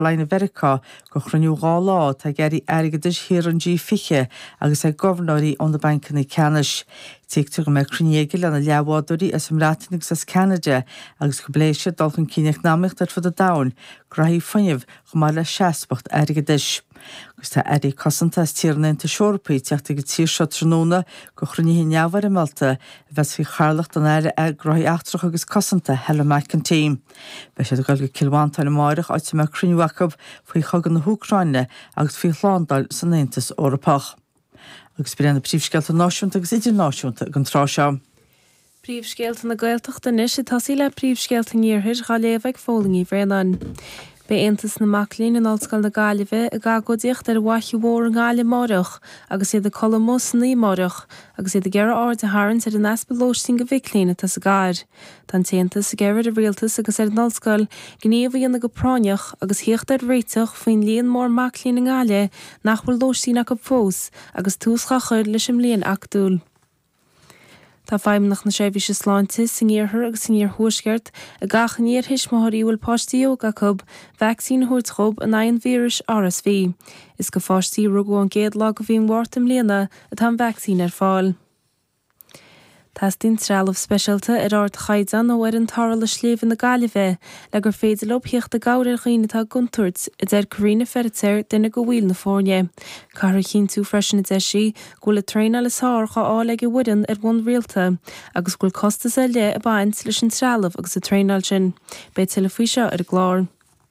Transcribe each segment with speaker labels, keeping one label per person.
Speaker 1: Carolina Verica go chruniú gá lá tá geirí airgeadis hir an G fiche agus é governóí an de bancanna Canis. Tíigtu go me crunéige lena leabhádúí as samrátinnig sa Canada agus go bléise dulchan cíneach námicht ar fud a dain, graí fanniuh go mar le seaspacht airgeadis. Gus tá éí cosanta tíirnaanta seorpaí teachta go tíir seo tróna go chruníthe neamhar Malta bheits fi charlacht an aire graí achtrach agus cosanta hela mecin tím. Bei sé go kilháintáil máireach áit me cruinhhacabb faoi chugan na Húcráine agus fi chlándal san Aontas Eorpach. Agus bíanna príomhscealta náisiúnta agus idirnáisiúnta an trá seo.
Speaker 2: Príomhscealta na Gaeltachta níos sé tasí le príomhscealta níorthir gá léomh fólingaí bhréanan. Be Aontas na Maclín in Ollscoil na Gaillimhe a gagadíocht ar waithú mór an gáile máireach agus iad a colmós ní máireach agus iad a gearra áir a hárann ar an asbalóistín go bhiclína tas a gáir. Tá Aontas a gearad a rialtas agus ar an Ollscoil gníomhaíonna go práineach agus hiocht ar réiteach faoin líon mór Maclín na Gaile nach bhfuil lóistína go fós agus tús chachar leis an líon actúil. Tá feimnach na séhí se sláinte sin íorthir agus sin íor thuisceart a gachan níor hisismóirí bhfuil páistíí ga cub vaccín thuirtchob an aon vírus RSV. Is go fáistí rugú an géad lá go bhíon mhórtam léana a tá vaccín ar fáil. Tastín trealamh speisialta ar áirt chaidan ó ar an tarla le sléomh na Gaillimhe le gur féidir lopíocht a gáir chuoinetá guntuirt i d Corina Ferreter duine go bhfuil na fórne. Cara chin tú freisin na deisí go le tréna le sáir cha ála go bhuidan ar bhain rialta agus gúil costas a le a baint leis an trealamh agus a trénáil sin. Bé telefaoi seo ar a glár.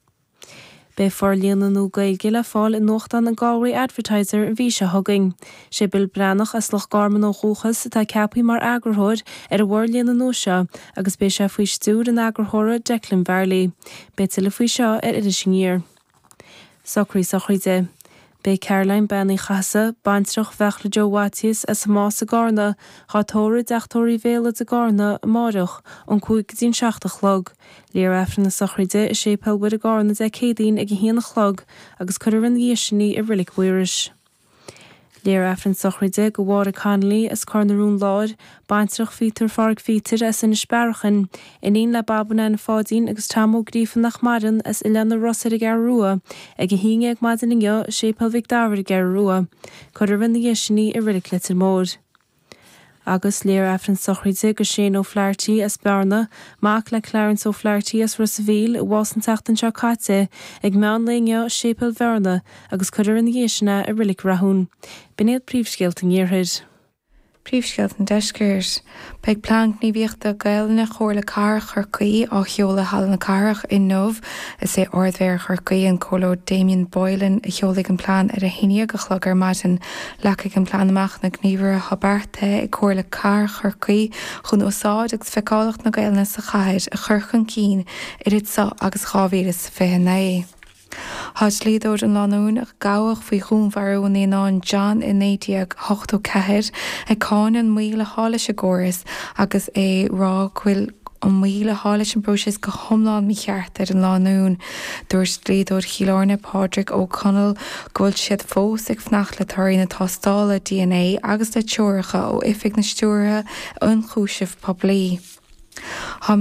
Speaker 2: Be forlíana nó gailge le fáil in nóchtan an Galway Advertiser an bhí se thugaing. Sé bil breannach as loch garman ó chóchas tá ceapaí mar agurthóir ar a bhharlíana nó seo agus bé se faoi stúr an agurthóra Declan Verley. Be telefaoi seo ar idir sin níor. Sochraide. Be Caroline Benny Chasa, baintrach vechla Joe Wattius as más a garna, chatóra deachtóirí véla a garna a máireach an cúig dín seachtach log. Léir efran na sochraide is sé pelbud a garna de cédín ag híanach log agus chuir an ghéisinaí i rilik buirish. Léir efran sochraide go bhár a Connolly as carnarún láir, baintrach fítar farg fítar as in sperachan, in un le babana na fádín agus tamó grífan nach maran as Ilana Rossar a gar rua, ag a híine ag madan inge sé pelvic dávar a gar rua, chuir an ghéisinaí i rilik litir mór. Agus léir efran sochraide go sé ó Flaherty as Berna, mac le Clarence ó Flaherty as Rossaville i bhásan teachtan seo caite, ag meán léinge sépal Verna agus chuir an ghéisina i rilik rathún. Biniad príomhscealta níorthir.
Speaker 3: Príomhscealt an deiscirs, beag plank ní bhíochta gailna chóir le carach churcaí á cheola hall na carach in nómh is é ordmhéir churcaí an cóló Damien Boylan a cheolaigh an plán ar a híine go chlog ar maidin lecaigh an plán amach na gníomhar a Habarte i cóir le carach churcaí chun ósáid agus feicálacht na gailna sa chaid a churchan cín irid sa agus chávíras fé naí. Had lídóid an láún a gáach faoi chúnmharú an éán John in 1884 ag cáin an míle hála se góras agus é rá chuil an míle hála an broses go thomláin mi cheart ar an láún. Dúirs lídóid chiileárna Padraig O'Connell goil siad fós ag fnach le tarí na tástála DNA agus le teoiricha ó ifig na stúra an chúisih poblí. Tá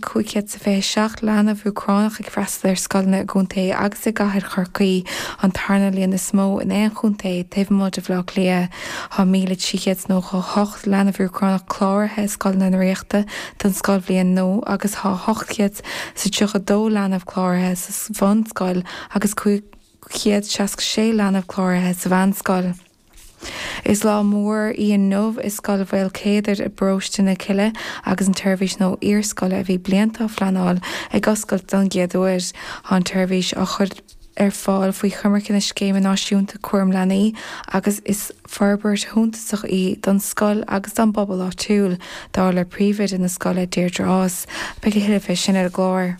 Speaker 3: 1527 lena bhúcránach ag freistal ar scoilna gúntaí agus i gcathair chorcaí an tarna líon na smó in éon chuntaí taobh mód a bhlach lia. Tá 1608 lena bhúcránach chlártha scoilna na réachta den scoil bblion nó agus tá 8 sa 32 lenamh chlártha sa bhain scoil agus 566 lenamh chlártha sa bhain scoil. Is lá mór íon nómh is scoil bhfuil céidir i bróiste na ciile agus an tuirvís nó íorscoile a bhí blianta flaáil ag oscailt don géadúir an tuirvís a chud ar fáil faoi chumarcin na scéime náisiúnta cuairm lenaí agus is forbairt thúntasach í don scoil agus don bobbal á túil dá le príomhid in na scoile Deirdre Ross be go hiilefa sin ar glóir.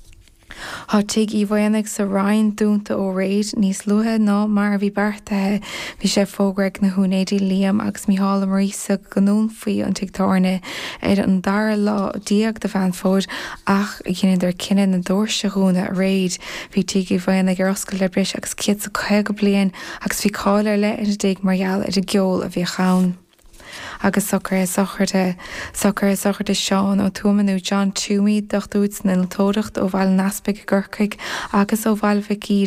Speaker 3: Tá tuig í bhainnig sa Ryan dúnta ó réid níos luthe ná mar a bhí beartathe bhí sé fógraigh na húnéidí Liam agus Mícheál Marísa ganún faoi an tictárne ar an dar lá díag de bhean fód ach ginidir cinenne na dúirse gúna a réid bhí tuig í bhainnig ar oscail le bris agus ciad sa 2 bliain agus bhí cáil ar le in dig margheall ar a gceol a bhí chaun. agus sochar socharte Seán ó tuamanú John Toomey dochtúits na tóireacht ó bhil naspaig gurcaig agus ó bhil